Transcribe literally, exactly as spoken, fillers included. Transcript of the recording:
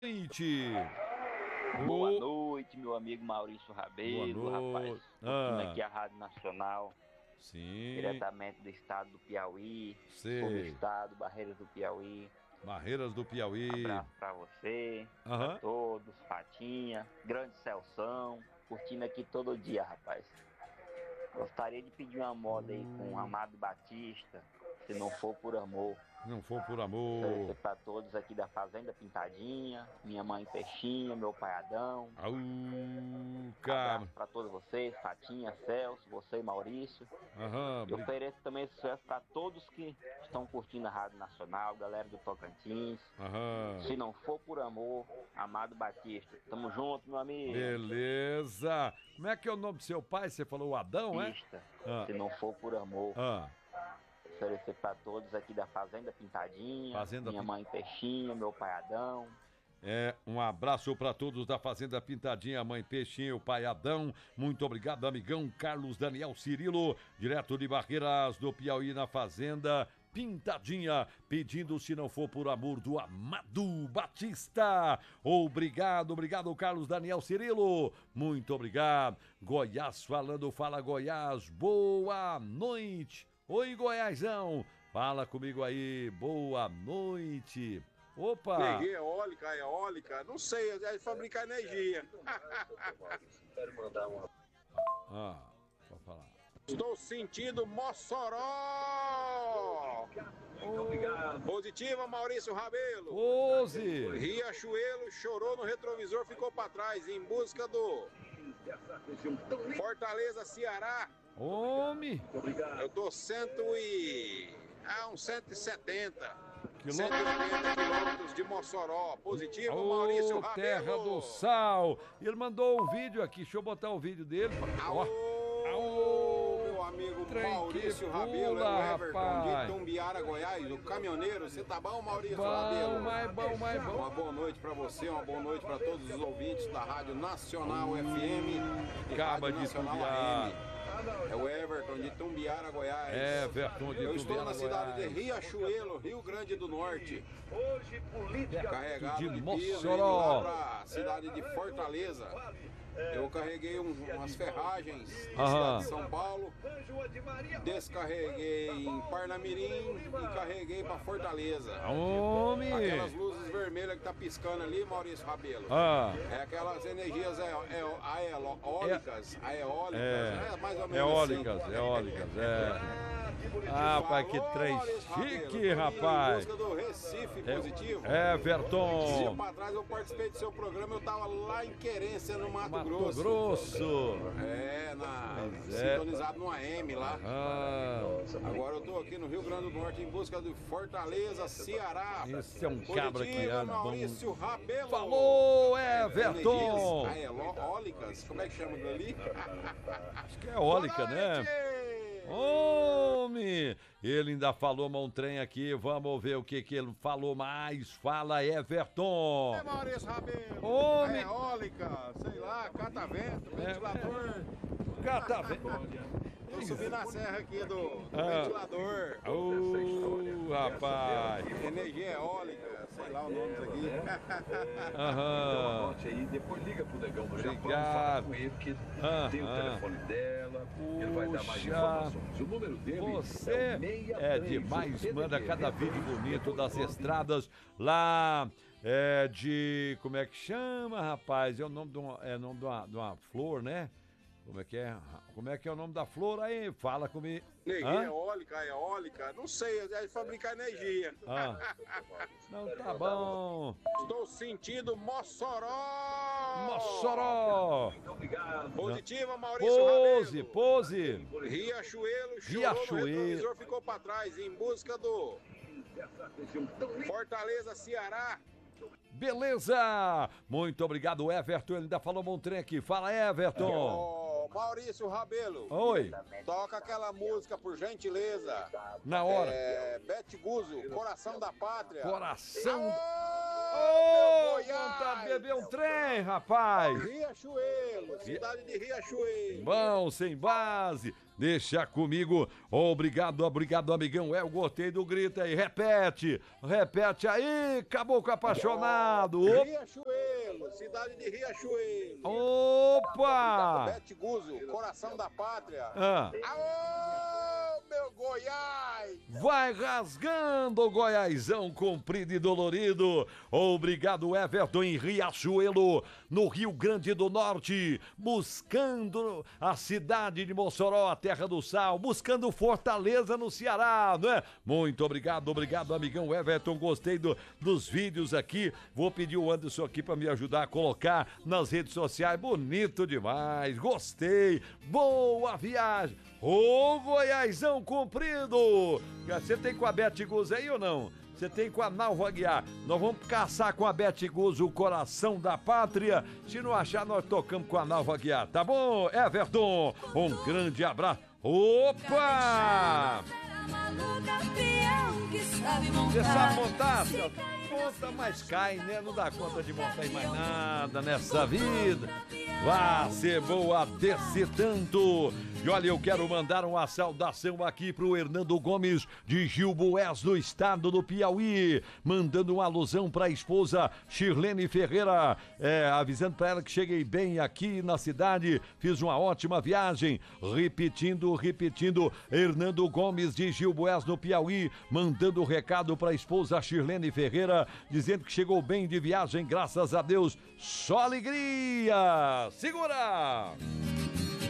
Gente. Boa noite, meu amigo Maurício Rabelo, rapaz. Ah. Aqui a Rádio Nacional. Sim. Diretamente do estado do Piauí. Sei. Sobre o estado, Barreiras do Piauí. Barreiras do Piauí. Um abraço pra você, Aham. pra todos, Fatinha, Grande Celção, curtindo aqui todo dia, rapaz. Gostaria de pedir uma moda aí com o Amado Batista, Se Não For Por Amor. Não for por Oferecer amor. pra todos aqui da Fazenda Pintadinha, minha mãe Peixinha, meu pai Adão. Au, Um cara. abraço pra todos vocês, Fatinha, Celso, você e Maurício. Aham. Eu ofereço também esse sucesso para todos que estão curtindo a Rádio Nacional, galera do Tocantins. Aham. Se Não For Por Amor, Amado Batista. Tamo junto, meu amigo. Beleza. Como é que é o nome do seu pai? Você falou o Adão, é? Batista, Ah. Se Não For Por Amor. Ah. Oferecer para todos aqui da Fazenda Pintadinha, Fazenda minha Pin- mãe Peixinha, meu pai Adão. É, um abraço para todos da Fazenda Pintadinha, mãe Peixinho, pai Adão. Muito obrigado, amigão Carlos Daniel Cirilo, direto de Barreiras do Piauí na Fazenda Pintadinha, pedindo Se Não For Por Amor do Amado Batista. Obrigado, obrigado, Carlos Daniel Cirilo. Muito obrigado. Goiás falando, fala Goiás. Boa noite. Oi, Goiásão. Fala comigo aí. Boa noite. Opa. Energia eólica, eólica, não sei, é fabricar energia. Quero mandar uma. Ah, pode falar. Estou sentindo Mossoró! Positiva, Maurício Rabelo. Oze. Riachuelo chorou no retrovisor, ficou para trás, em busca do Fortaleza, Ceará. Homem. Eu tô cento e... Ah, uns cento e setenta. Quilô- cento e oitenta quilômetros de Mossoró. Positivo, Maurício Ô, Rabelo. terra do sal. Ele mandou um vídeo aqui, deixa eu botar o vídeo dele. Ó. Alô, meu amigo trem Maurício que Rabelo, pula, é o Everton rapaz. de Tumbiara, Goiás, o caminhoneiro. Você tá bom, Maurício Bom, Rabelo? mais bom, mais bom. Uma boa noite pra você, uma boa noite pra todos os ouvintes da Rádio Nacional F M e Acaba Rádio de Nacional Tumbiara. A M. É o Everton de Tumbiara, Goiás. É, Everton de Eu estou Tumbiara, na cidade Goiás. de Riachuelo, Rio Grande do Norte. Carregado de de piso, indo Mossoró. lá pra cidade de Fortaleza. Eu carreguei um- umas ferragens na Aham. cidade de São Paulo, descarreguei em Parnamirim e carreguei pra Fortaleza. Homem. Aquelas luzes vermelhas que tá piscando ali, Maurício Rabelo. Ah, É aquelas energias eo- eo- aeólicas, aeólicas, é. né? Mais ou menos Eólicas, assim. eólicas, é. Ah, rapaz, que Falou, trem Maurício Rabelo, chique, tô indo rapaz. Em busca do Recife positivo. É, Esse dia Everton. pra trás eu participei do seu programa, eu tava lá em Querência, no Mato, Mato Grosso. Grosso. É, na, Pois é. sintonizado no A M lá. Ah, Agora eu tô aqui no Rio Grande do Norte em busca de Fortaleza, Ceará. esse é um cabra que Positivo, anda bom. Maurício Rabelo. Falou, Everton. Energias aeólicas, como é que chama aquilo ali? Acho que é eólica, Boa né? noite! Homem! Ele ainda falou um trem aqui, vamos ver o que que ele falou mais. Fala, Everton! É Maurício Rabelo. Homem! Eólica, sei lá, catavento, É, ventilador. Cata, vem. Tô subindo a serra aqui do, do Ah. ventilador. Ô, rapaz! Energia eólica, sei lá o nome disso aqui. Aham! Anote aí, depois liga pro Negão do Japão, Obrigado. fala com ele, porque Ah, tem o ah. telefone dela, ele vai dar mais Puxa. informações. O número dele Você é o seis é três, demais, o manda T D D, cada vídeo bonito das depois estradas lá é, de. Como é que chama, rapaz? É o nome de uma, é o nome de uma, de uma flor, né? Como é que é? Como é que é o nome da flor aí? Fala comigo. Energia Hã? eólica, eólica, não sei, é de fabricar energia. Ah. Não, tá bom. Estou sentindo Mossoró! Mossoró! Positiva, Maurício Pose, Rabelo. pose. Riachuelo, chorou Riachuelo. no retrovisor, ficou para trás, em busca do Fortaleza, Ceará. Beleza! Muito obrigado, Everton. Ele ainda falou um trem aqui. Fala, Everton. Ô, Maurício Rabelo, Oi, toca aquela música, por gentileza. na hora. É, Bete Guzzo, Coração da Pátria. Coração. Ô, Ô, meu vontade de Goiás! beber um trem, rapaz. Riachuelo, cidade de Riachuelo. Bom, sem base. deixa comigo. Obrigado, obrigado, amigão. É, eu gostei do grito aí. Repete, repete aí, Caboclo Apaixonado. Opa. Riachuelo, cidade de Riachuelo. Opa! Bete Guzo, coração da pátria. Ah. Aô, meu Goiás! Vai rasgando o Goiásão comprido e dolorido. Obrigado, Everton, em Riachuelo, no Rio Grande do Norte, buscando a cidade de Mossoró, a terra do sal, buscando Fortaleza no Ceará, não é? Muito obrigado, obrigado, amigão Everton, gostei do, dos vídeos aqui. Vou pedir o Anderson aqui para me ajudar a colocar nas redes sociais. Bonito demais, gostei. Boa viagem. Ô, Goiásão comprido! Você tem com a Bete Guz aí ou não? Você tem com a Nalva Aguiar. Nós vamos caçar com a Bete Guz o coração da pátria. Se não achar, nós tocamos com a Nalva Aguiar. Tá bom, Everton? Um grande abraço. Opa! Você sabe montar? Monta, mas cai, né? Não dá conta de montar mais nada nessa vida. Vá ser boa desse tanto. E olha, eu quero mandar uma saudação aqui pro Hernando Gomes de Gilboés, do estado do Piauí, mandando uma alusão pra esposa Shirlene Ferreira, é, avisando pra ela que cheguei bem aqui na cidade, fiz uma ótima viagem, repetindo, repetindo, Hernando Gomes de Gilboés, no Piauí, mandando o recado pra esposa Shirlene Ferreira, dizendo que chegou bem de viagem, graças a Deus, só alegria! Segura!